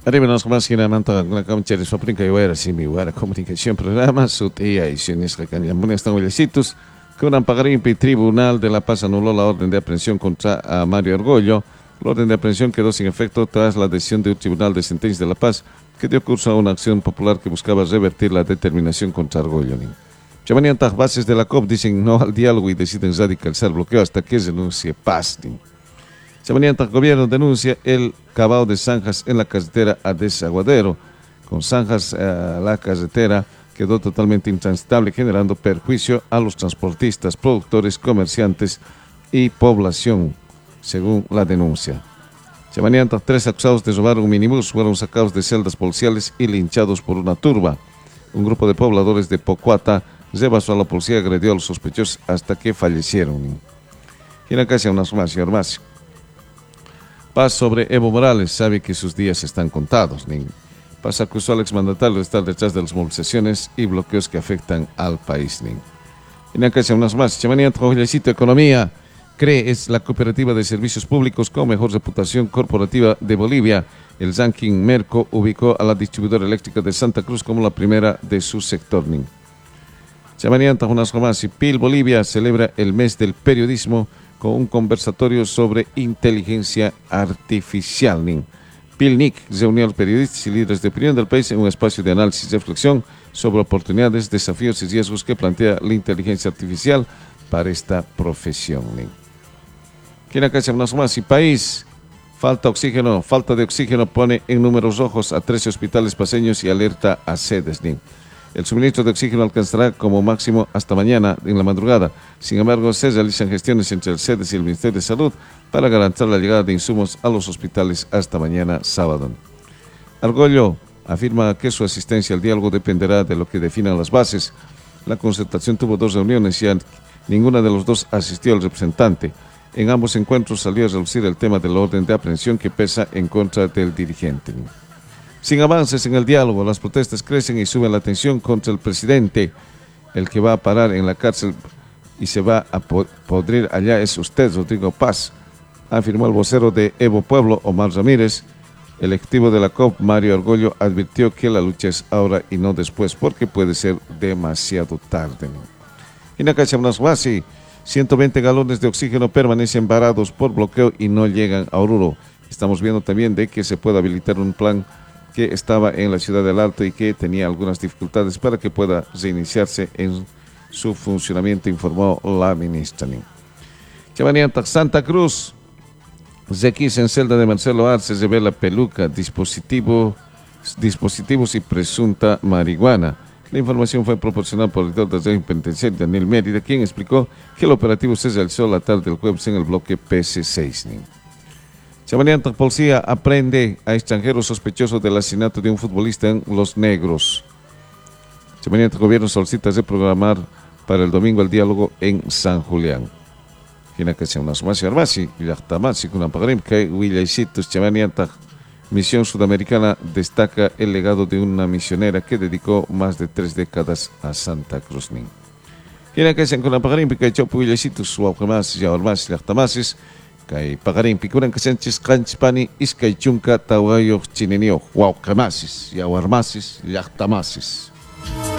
Arriba nos más que manta la camcha de soprinca y huera sin mi huera comunicación programa su tía y siones recañamones están huelecitos que un ampagarín tribunal de La Paz anuló la orden de aprehensión contra a Mario Argollo. La orden de aprehensión quedó sin efecto tras la decisión de un tribunal de sentencia de La Paz que dio curso a una acción popular que buscaba revertir la determinación contra Argollo. Llamanían tas bases de la COP dicen no al diálogo y deciden radicalizar bloqueo hasta que denuncie paz. Llamanían tas gobierno denuncia el cavado de zanjas en la carretera a Desaguadero. Con zanjas la carretera quedó totalmente intransitable, generando perjuicio a los transportistas, productores, comerciantes y población, según la denuncia. Llamanían tas 3 acusados de robar un minibús fueron sacados de celdas policiales y linchados por una turba. Un grupo de pobladores de Pocuata rebasó a la policía y agredió a los sospechosos hasta que fallecieron. Y en la casa una suma, más. Paz sobre Evo Morales sabe que sus días están contados. Paz acusó al exmandatario de estar detrás de las movilizaciones y bloqueos que afectan al país. En la casa unas más. Llamanían Trojillecito Economía. CRE es la cooperativa de servicios públicos con mejor reputación corporativa de Bolivia. El ranking Merco ubicó a la distribuidora eléctrica de Santa Cruz como la primera de su sector. Llamanían unas más. PIL Bolivia celebra el mes del periodismo con un conversatorio sobre inteligencia artificial. PILNIC reunió a los periodistas y líderes de opinión del país en un espacio de análisis y reflexión sobre oportunidades, desafíos y riesgos que plantea la inteligencia artificial para esta profesión. ¿Quién acá se más? Y país, falta de oxígeno pone en números rojos a 13 hospitales paseños y alerta a sedes. El suministro de oxígeno alcanzará como máximo hasta mañana en la madrugada. Sin embargo, se realizan gestiones entre el SEDES y el Ministerio de Salud para garantizar la llegada de insumos a los hospitales hasta mañana sábado. Argollo afirma que su asistencia al diálogo dependerá de lo que definan las bases. La concertación tuvo 2 reuniones y ninguna de los 2 asistió al representante. En ambos encuentros salió a relucir el tema del orden de aprehensión que pesa en contra del dirigente. Sin avances en el diálogo, las protestas crecen y suben la tensión contra el presidente. El que va a parar en la cárcel y se va a podrir allá es usted, Rodrigo Paz, afirmó el vocero de Evo Pueblo, Omar Ramírez. El ejecutivo de la COP, Mario Argollo, advirtió que la lucha es ahora y no después, porque puede ser demasiado tarde. En la calle Blasguasi, 120 galones de oxígeno permanecen varados por bloqueo y no llegan a Oruro. Estamos viendo también de que se pueda habilitar un plan que estaba en la ciudad del Alto y que tenía algunas dificultades para que pueda reiniciarse en su funcionamiento, informó la ministra. Chavanianta Santa Cruz, Zequis en celda de Marcelo Arce revela peluca, dispositivos y presunta marihuana. La información fue proporcionada por el director del régimen penitenciario, Daniel Mérida, quien explicó que el operativo se realizó la tarde del jueves en el bloque PC6. Llamanían policía aprende a extranjeros sospechosos del asesinato de un futbolista en Los Negros. Llamanían gobierno solicita reprogramar para el domingo el diálogo en San Julián. Quien que sea una sumasi armasi, yachtamasi con ampagarim que Willaicitos Llamanían Misión Sudamericana destaca el legado de una misionera que dedicó más de 3 décadas a Santa Cruz. Quien que sea con ampagarim que chopo Willaicitos suapamas ya armas yachtamasis kay pagaring pikuran kasenchis kanchpani iskay chunka tawayo chinenio huaucamasis, yahuarmasis, llactamasis.